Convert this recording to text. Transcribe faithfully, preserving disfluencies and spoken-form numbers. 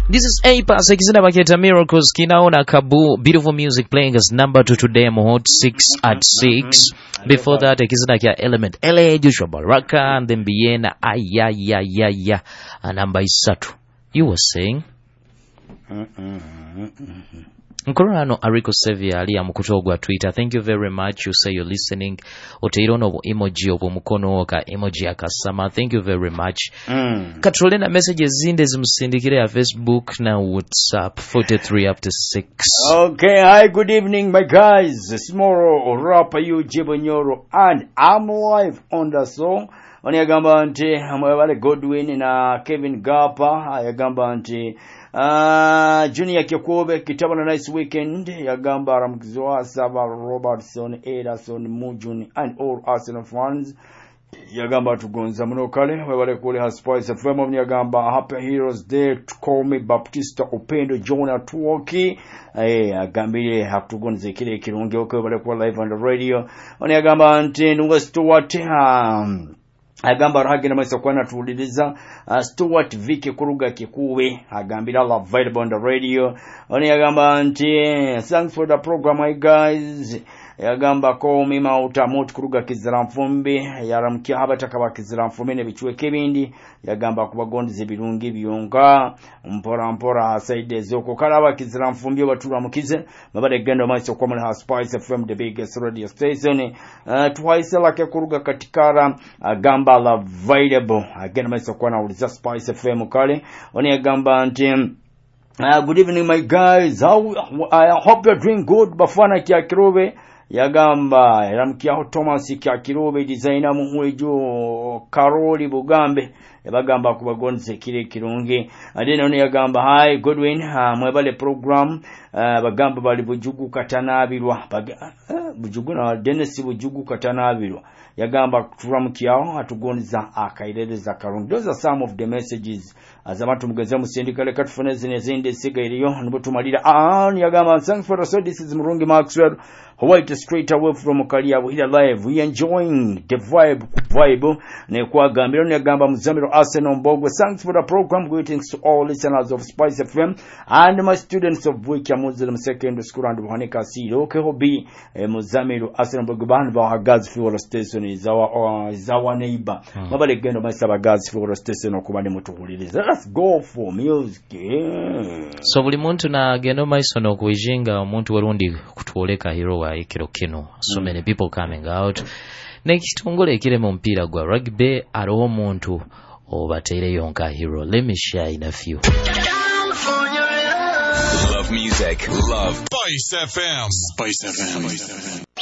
This is A-Pass, Kizina Baketa Miracles, Kinaona Kabu, beautiful music playing as number two today, Mohot six at six. Before that, Kizina Kia Element, L A, Joshua Baraka, and then Biena, Ayayayaya, and number Isatu. You were saying? Nkorano Ariko Sevia Ali amukutogwa Twitter. Thank you very much. You say you're listening. Oteirono emoji obo mukono oka emoji akasama. Thank you very much. Mm. Katrolena messages zinde zimusindikire ya Facebook na WhatsApp forty-three after six. Okay, hi, good evening my guys. Smoro Rapa you Jibonyoro and I'm live on the song. Onyagamba nti amwebale Godwin na Kevin Gapa ayagamba nti Uh, Junior Kikobe kitabana nice weekend yagamba Ramkizoa Sava Robertson Ederson Mujuni and all Arsenal fans yagamba tugonza muno kale webale kule Haspice F M yagamba Happy Heroes Day to call me Baptista Upendo Jonah Tuoki eh agambire hatugonze kile kirunge okwe webale kule live on the radio onyagamba nti nunga Stuart um, agamba rahagina maisa kwa natuliliza uh, Stuart Vicky Kuruga Kikuwe agambira la available on the radio oni agamba nti thanks for the program my guys yagamba ko mima utamuti Kuruga Kiziramfumbi yaramkia habataka bakiziramfumbi ne bichwe kebindi yagamba kubagondize birungi byonga mpora mpora saide zoko kalaba Kiziramfumbi batula mukize mabade gendo maisa kwa mwana Spice F M the biggest radio station uh, twice like Kuruga katikara agamba la available again maisa kwa na uliza Spice F M kale oni agamba nti uh, good evening my guys. How I hope you're doing good bafana kia kirobe yagamba yaramkiaho Thomas kya kirobe designer muhwejo Karoli Bugambe yabagamba kubagonze kire kirunge adena ono yagamba hi Godwin uh, mwebale program uh, bagamba bali bujugu katanabirwa uh, bujugu na Dennis bujugu katanabirwa yagamba turamkiaho atugonza akairereza karunge. Those are some of the messages azamatu mugeze musindikale katufuneze nezinde sigairiyo nibo tumalira ah yagamba thanks for the so this is Murungi Maxwell White straight away from Kalia we here live we enjoying the vibe vibe ne kwa gambiro ne gamba Muzamiro Arsenal Mbogwe. Thanks for the program. Greetings to all listeners of Spice F M and my students of Buikia Muslim Secondary School and Buhanika Siro okay hobi eh, Muzamiro Arsenal Mbogwe band ba gas fuel station is our uh, is our neighbor hmm. Mabale gendo masaba gas fuel station okubane mutuhuliriza. Let's go for music yeah. So buli muntu na gendo maisono okujinga omuntu warundi kutuoleka hero Ikiro kino so many people coming out next tungole kile mu mpira gwa rugby aro omuntu obateire yonka hero. Let me share in a few. Love music, love Spice F M. Spice F M.